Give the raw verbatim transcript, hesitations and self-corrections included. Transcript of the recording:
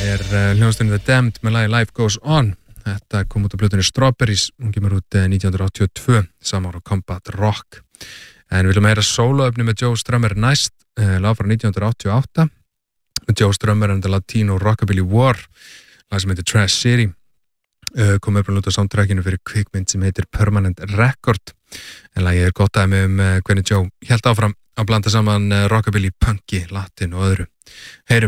er uh, hljómsveitin The Damned með lagi Life Goes On. Þetta kom út á plötunni Strawberries, hún kemur út uh, nítján hundruð áttatíu og tvö, sama ára Combat Rock. En við viljum heyra sóloöfni með Joe Strummer næst, uh, lag frá nítján hundruð áttatíu og átta. Joe Strummer and the Latino Rockabilly War, lag sem heitir Trash City. Uh, kom upp út á soundtrackinu fyrir kvikmynd sem heitir Permanent Record. En lagið er gott dæmi um uh, hvernig Joe hélt áfram að blanda saman uh, rockabilly, punki, latin og öðru. Heyrum